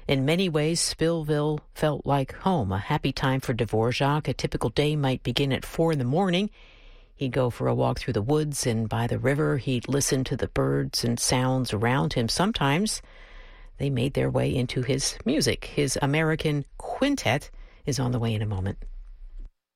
In many ways, Spillville felt like home, a happy time for Dvorak. A typical day might begin at 4 in the morning. He'd go for a walk through the woods and by the river. He'd listen to the birds and sounds around him. Sometimes they made their way into his music. His American Quintet is on the way in a moment.